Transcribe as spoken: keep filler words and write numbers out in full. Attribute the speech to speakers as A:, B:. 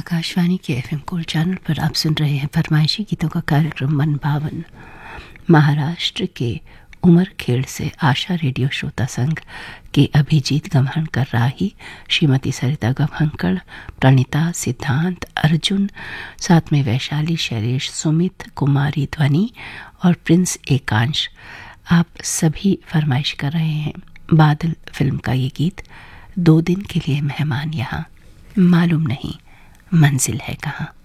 A: आकाशवाणी के FM gold channel पर आप सुन रहे हैं फरमाइशी गीतों का कार्यक्रम मन भावन। महाराष्ट्र के उमरखेड़ से आशा रेडियो श्रोता संघ के अभिजीत गम्हणकर राही, श्रीमती सरिता गम्हणकर, प्रणीता, सिद्धांत, अर्जुन, साथ में वैशाली, शैलेश, सुमित, कुमारी ध्वनि और प्रिंस एकांश, आप सभी फरमाइश कर रहे हैं बादल फिल्म का ये गीत। दो दिन के लिए मेहमान यहाँ, मालूम नहीं मंजिल है कहाँ।